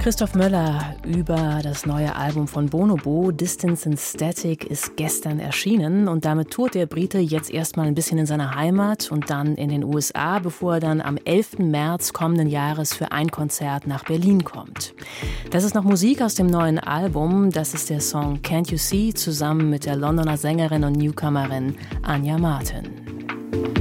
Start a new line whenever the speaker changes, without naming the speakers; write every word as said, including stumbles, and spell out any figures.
Christoph Möller über das neue Album von Bonobo, Distance and Static, ist gestern erschienen und damit tourt der Brite jetzt erstmal ein bisschen in seiner Heimat und dann in den U S A, bevor er dann am elften März kommenden Jahres für ein Konzert nach Berlin kommt. Das ist noch Musik aus dem neuen Album, das ist der Song Can't You See zusammen mit der Londoner Sängerin und Newcomerin Anya Martin.